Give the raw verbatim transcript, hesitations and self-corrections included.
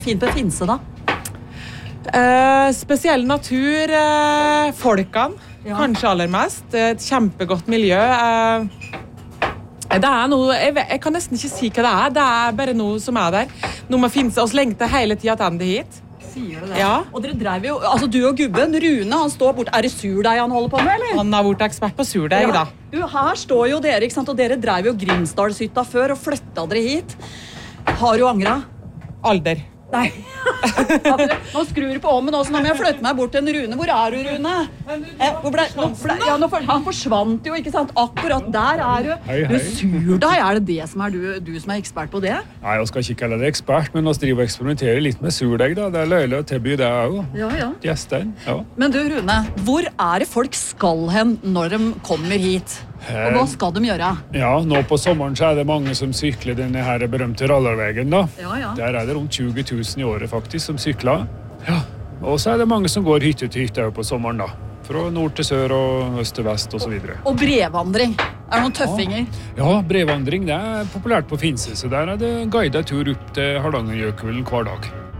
Fint på Finse da? Eh, spesiell natur, eh, folkene, Ja. kanskje aller mest. Et kjempegodt miljø. Eh, det er noe, jeg, vet, jeg kan nesten ikke si hva det er. Det er bare noe som er der. Noe med Finse. Oss lengter hele tiden tilbake hit. Sier du det? Ja. Og dere drev jo, altså du og gubben, Rune, han står bort. Er det surdeig han holder på med, eller? Han har vært ekspert på surdeig, da. Du, her står jo dere, ikke sant? Og dere drev jo Grimsdalshytta før og flytta dere hit. Har du angret? Alder. Nei. Nå skrur du på ommen også, nå må jeg flytte meg bort til en Rune. Hvor er du, Rune? Eh, hvor ble, nå ble, ja, nå, for- han forsvant jo, ikke sant? Akkurat der er du. Hei, Du, hei. surdeig, er det det som er du, du som er ekspert på det? Nei, jeg skal ikke kalle det ekspert, men vi driver og eksperimenterer litt med surdeig, da. Det er løyelig å tilby det også. Ja, ja. Gjestene, ja. Men du, Rune, hvor er det folk skal hen når de kommer hit? Og hva skal de gjøre? Ja, nå på sommeren så er det mange som sykler denne her berømte rallarveien, da. Ja, ja. Der er det rundt tjue tusen i året faktisk som sykler. Ja. Og så er det mange som går hytte til hytte på sommeren, da. Fra nord til sør og øst til vest og så videre. Og brevvandring. Er det noen tøffinger? Ja, brevvandring det er populært på Finse, så der er det guidet tur opp til Hardangerjøkulen hver dag.